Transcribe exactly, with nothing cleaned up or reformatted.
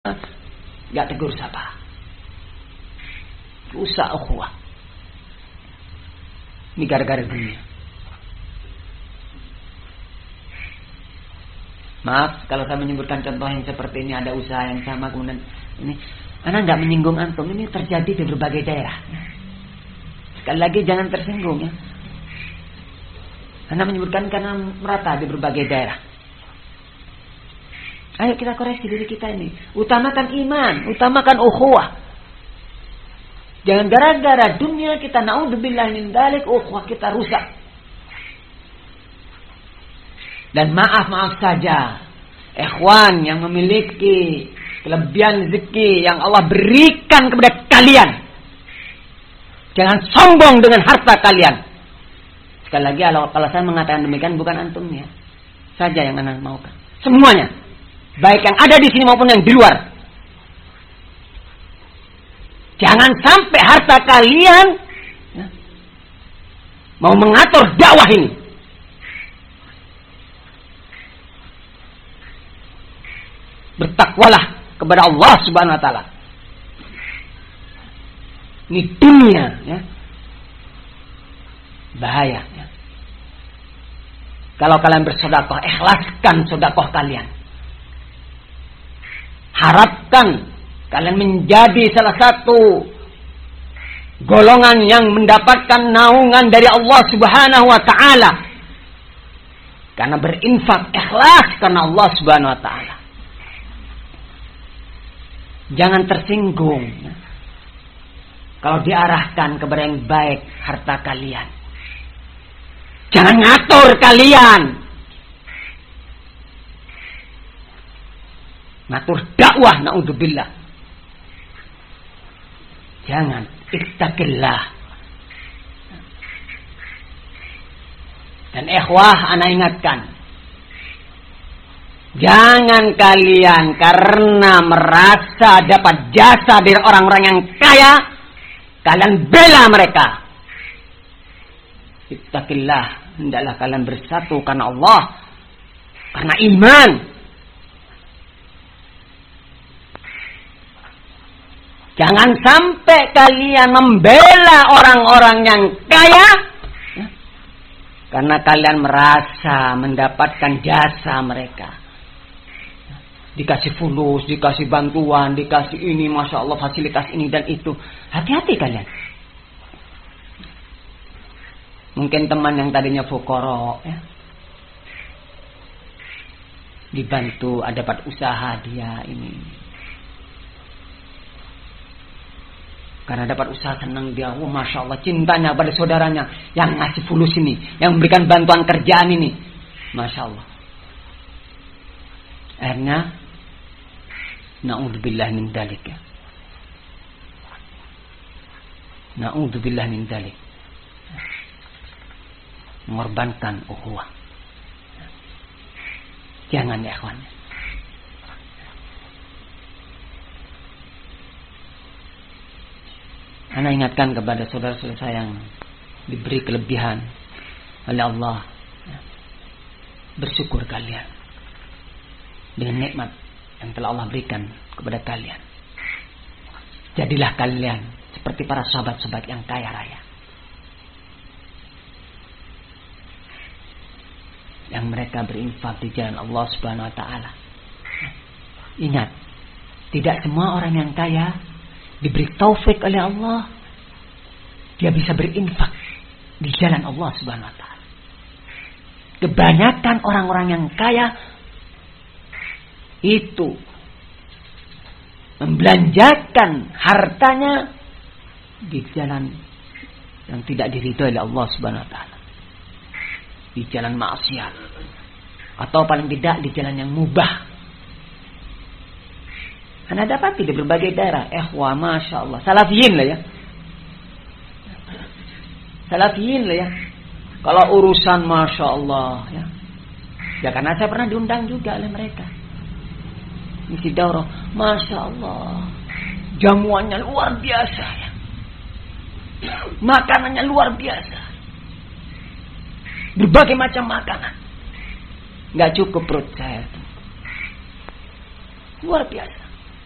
Gak tegur sapa. Rusak ukhuwah. Ini gara-gara dunia. Maaf kalau saya menyebutkan contoh yang seperti ini, ada usaha yang sama kemudian ini, karena nggak menyinggung antum, ini terjadi di berbagai daerah. Sekali lagi jangan tersinggung ya. Karena menyebutkan karena merata di berbagai daerah. Ayo kita koreksi diri kita ini. Utamakan iman, utamakan ukhuwah. Jangan gara-gara dunia kita naudzubillah min dzalik ukhuwah kita rusak. Dan maaf-maaf saja, ikhwan yang memiliki kelebihan rezeki yang Allah berikan kepada kalian, jangan sombong dengan harta kalian. Sekali lagi, kalau, kalau saya mengatakan demikian bukan antum ya, saja yang anak maukan. Semuanya, baik yang ada di sini maupun yang di luar. Jangan sampai harta kalian ya, mau mengatur dakwah ini. Bertakwalah kepada Allah Subhanahu wa taala. Ini dunia ya. Bahaya ya. Kalau kalian bersedekah, ikhlaskan sedekah kalian. Harapkan kalian menjadi salah satu golongan yang mendapatkan naungan dari Allah Subhanahu wa taala. Karena berinfak ikhlas karena Allah Subhanahu wa taala. Jangan tersinggung ya, kalau diarahkan kepada yang baik harta kalian. Jangan ngatur kalian. Ngatur dakwah, naudzubillah. Jangan, ittaqillah. Dan ikhwah, ana ingatkan, jangan kalian karena merasa dapat jasa dari orang-orang yang kaya, kalian bela mereka. Ittaqillah, hendaklah kalian bersatu karena Allah, karena iman. Jangan sampai kalian membela orang-orang yang kaya karena kalian merasa mendapatkan jasa mereka. Dikasih fulus, dikasih bantuan, dikasih ini, masya Allah fasilitas ini dan itu. Hati-hati kalian. Mungkin teman yang tadinya fukara ya, dibantu, ada dapat usaha dia ini. Karena dapat usaha senang dia, oh masya Allah cintanya pada saudaranya yang ngasih fulus ini, yang memberikan bantuan kerjaan ini, masya Allah. Akhirnya na'udzubillah min dzalik ya. Na'udzubillah min dzalik. Mengorbankan ukhuwah. Jangan ya ikhwan. Ana ingatkan kepada saudara-saudara saya yang diberi kelebihan oleh Allah. Bersyukur kalian dengan nikmat yang telah Allah berikan kepada kalian. Jadilah kalian seperti para sahabat-sahabat yang kaya raya, yang mereka berinfak di jalan Allah Subhanahu wa taala. Ingat, tidak semua orang yang kaya diberi taufik oleh Allah dia bisa berinfak di jalan Allah Subhanahu wa taala. Kebanyakan orang-orang yang kaya itu membelanjakan hartanya di jalan yang tidak diridhoi oleh Allah Subhanahu wa taala. Di jalan maksiat atau paling tidak di jalan yang mubah. Anda dapati di berbagai daerah, ikhwah, masya Allah, salafiyin lah ya, salafiyin lah ya. Kalau urusan masya Allah ya, ya karena saya pernah diundang juga oleh mereka. Isi daurah, masya Allah, jamuannya luar biasa ya, makanannya luar biasa, berbagai macam makanan, nggak cukup perut saya itu, luar biasa.